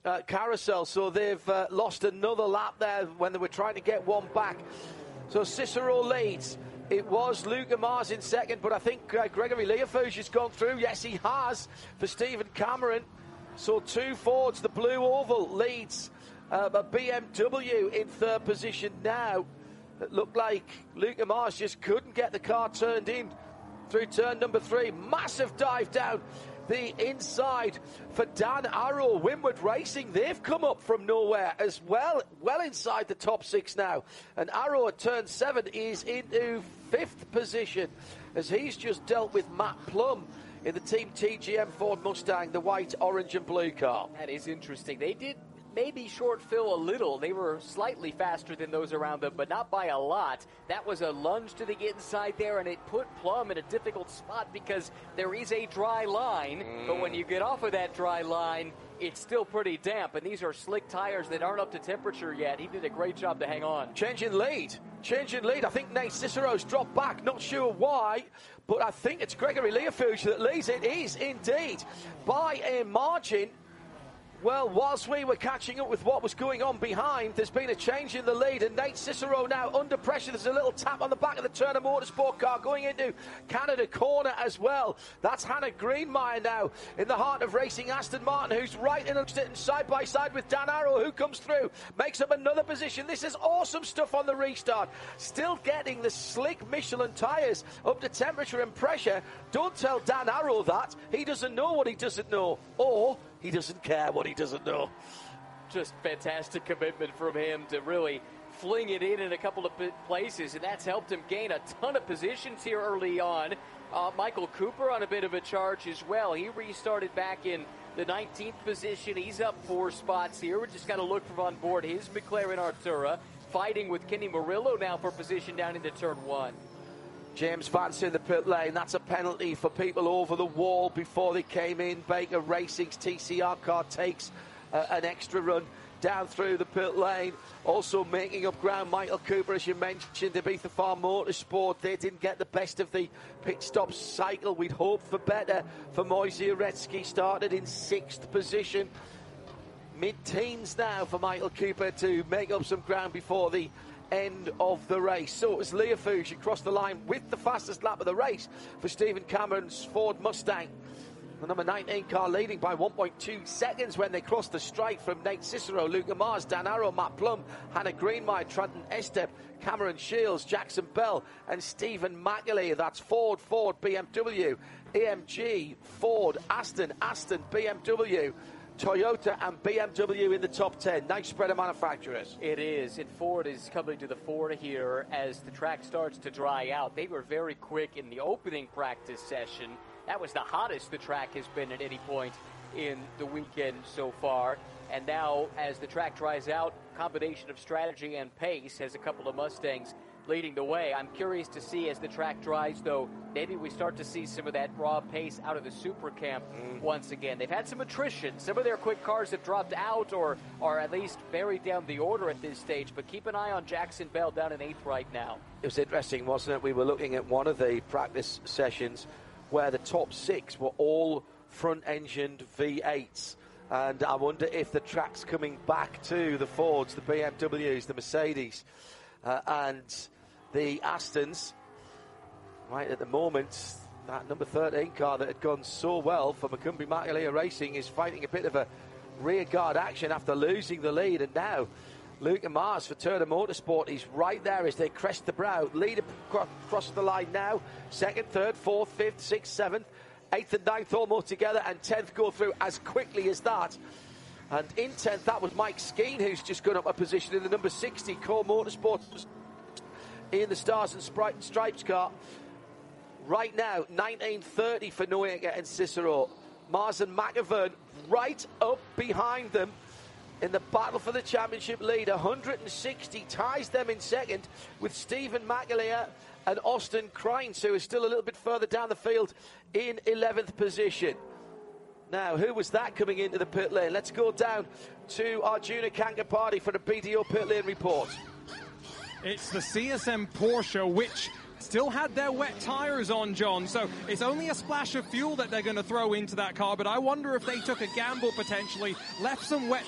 carousel, so they've lost another lap there when they were trying to get one back. So Cicero leads. It was Luca Mars in second, but I think Gregory Leofouge has gone through. Yes, he has, for Stephen Cameron. So two Fords, the Blue Oval leads a BMW in third position now. It looked like Luca Mars just couldn't get the car turned in through turn number 3. Massive dive down the inside for Dan Arrow. Windward Racing, they've come up from nowhere as well inside the top 6 now. And Arrow at turn 7 is into 5th position as he's just dealt with Matt Plum in the Team TGM Ford Mustang, the white, orange and blue car. That is interesting. They did maybe short Phil a little. They were slightly faster than those around them, but not by a lot. That was a lunge to the inside there, and it put Plum in a difficult spot because there is a dry line, but when you get off of that dry line, it's still pretty damp, and these are slick tires that aren't up to temperature yet. He did a great job to hang on. Change in lead. I think Nate Cicero's dropped back, not sure why, but I think it's Gregory Leofouge that leads. It is indeed by a margin. Well, whilst we were catching up with what was going on behind, there's been a change in the lead, and Nate Cicero now under pressure. There's a little tap on the back of the Turner Motorsport car going into Canada corner as well. That's Hannah Greenmeyer now in the heart of racing Aston Martin, who's right in sitting side by side with Dan Arrow, who comes through, makes up another position. This is awesome stuff on the restart. Still getting the slick Michelin tyres up to temperature and pressure. Don't tell Dan Arrow that. He doesn't know what he doesn't know. Or he doesn't care what he doesn't know. Just fantastic commitment from him to really fling it in a couple of places, and that's helped him gain a ton of positions here early on. Michael Cooper on a bit of a charge as well. He restarted back in the 19th position. He's up 4 spots here. We just got to look for on board his McLaren Artura, fighting with Kenny Murillo now for position down into turn 1. James Vance in the pit lane. That's a penalty for people over the wall before they came in. Baker Racing's TCR car takes an extra run down through the pit lane. Also making up ground, Michael Cooper, as you mentioned, Ibiza Farm Motorsport. They didn't get the best of the pit stop cycle. We'd hoped for better for Moise Uretsky. Started in 6th position. Mid-teens now for Michael Cooper to make up some ground before the end of the race. So it was Leofouge across the line with the fastest lap of the race for Stephen Cameron's Ford Mustang. The number 19 car leading by 1.2 seconds when they crossed the stripe from Nate Cicero, Luca Mars, Dan Arrow, Matt Plum, Hannah Greenmeyer, Trenton Estep, Cameron Shields, Jackson Bell and Stephen McAlee. That's Ford, BMW, AMG, Ford, Aston, BMW, Toyota and BMW in the top 10. Nice spread of manufacturers. It is, and Ford is coming to the fore here as the track starts to dry out. They were very quick in the opening practice session. That was the hottest the track has been at any point in the weekend so far. And now, as the track dries out, combination of strategy and pace has a couple of Mustangs leading the way. I'm curious to see as the track dries, though, maybe we start to see some of that raw pace out of the Super Camp once again. They've had some attrition. Some of their quick cars have dropped out or are at least buried down the order at this stage. But keep an eye on Jackson Bell down in 8th right now. It was interesting, wasn't it? We were looking at one of the practice sessions where the top 6 were all front-engined V8s. And I wonder if the track's coming back to the Fords, the BMWs, the Mercedes, and the Astons. Right at the moment, that number 13 car that had gone so well for Macumbi Macalia Racing is fighting a bit of a rearguard action after losing the lead. And now Luca Mars for Turner Motorsport is right there as they crest the brow. Lead across the line now. 2nd, 3rd, 4th, 5th, 6th, 7th, 8th and 9th almost together, and 10th go through as quickly as that. And in 10th, that was Mike Skeen, who's just gone up a position in the number 60 Core Motorsports in the Stars and Stripes car. Right now, 1930 for Noega and Cicero. Mars and McAvern right up behind them in the battle for the championship lead. 160 ties them in second, with Stephen McAleer and Austin Kreins, who is still a little bit further down the field in 11th position. Now, who was that coming into the pit lane? Let's go down to Arjuna Kankapati for the BDO pit lane report. It's the CSM Porsche, which still had their wet tires on, John, so it's only a splash of fuel that they're going to throw into that car, but I wonder if they took a gamble potentially, left some wet